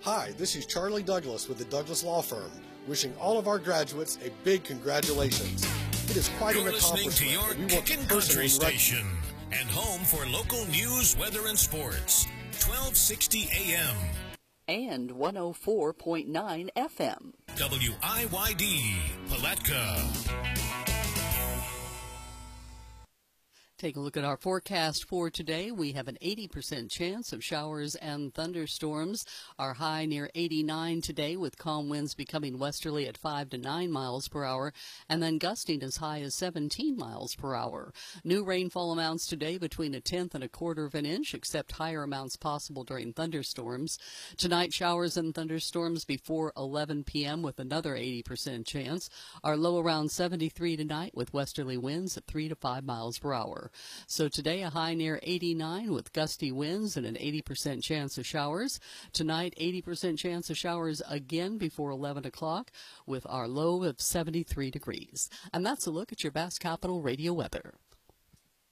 Hi, this is Charlie Douglas with the Douglas Law Firm, wishing all of our graduates a big congratulations. It is quite an accomplishment. You're listening to your Kickin' Country station and home for local news, weather, and sports. 1260 AM. And 104.9 FM. WIYD, Palatka. Take a look at our forecast for today. We have an 80% chance of showers and thunderstorms. Our high near 89 today, with calm winds becoming westerly at 5 to 9 miles per hour, and then gusting as high as 17 miles per hour. New rainfall amounts today between 1/10 and 1/4 of an inch, except higher amounts possible during thunderstorms. Tonight, showers and thunderstorms before 11 p.m. with another 80% chance. Our low around 73 tonight, with westerly winds at 3 to 5 miles per hour. So today, a high near 89 with gusty winds and an 80% chance of showers. Tonight, 80% chance of showers again before 11 o'clock with our low of 73 degrees. And that's a look at your Bass Capital Radio weather.